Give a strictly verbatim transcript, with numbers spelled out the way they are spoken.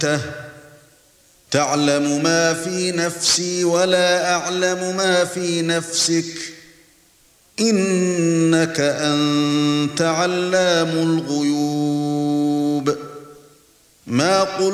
تعلم ما في نفسي ولا أعلم ما في نفسك إنك أنت علام الغيوب ما قل